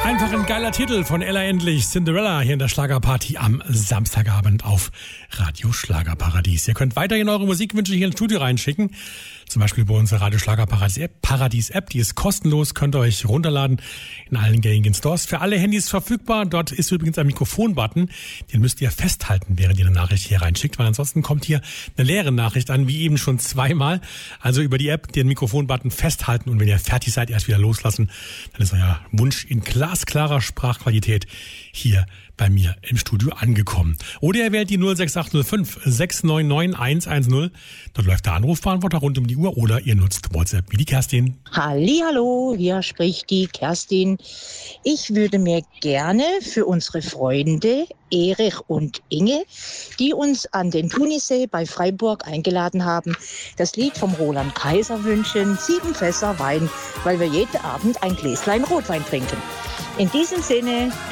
Einfach ein geiler Titel von Ella Endlich, Cinderella, hier in der Schlagerparty am Samstagabend auf Radio Schlagerparadies. Ihr könnt weiterhin eure Musikwünsche hier ins Studio reinschicken. Zum Beispiel über unsere Radio Schlagerparadies App. Die ist kostenlos, könnt ihr euch runterladen in allen gängigen Stores. Für alle Handys verfügbar. Dort ist übrigens ein Mikrofon-Button. Den müsst ihr festhalten, während ihr eine Nachricht hier reinschickt, weil ansonsten kommt hier eine leere Nachricht an, wie eben schon zweimal. Also über die App den Mikrofon-Button festhalten und wenn ihr fertig seid, erst wieder loslassen. Dann ist euer Wunsch in glasklarer Sprachqualität hier bei mir im Studio angekommen. Oder ihr wählt die 06805 699 110. Dort läuft der Anrufbeantworter rund um die Uhr oder ihr nutzt WhatsApp wie die Kerstin. Hallihallo, hier spricht die Kerstin. Ich würde mir gerne für unsere Freunde Erich und Inge, die uns an den Thunisee bei Freiburg eingeladen haben, das Lied vom Roland Kaiser wünschen, 7 Fässer Wein, weil wir jeden Abend ein Gläslein Rotwein trinken. In diesem Sinne,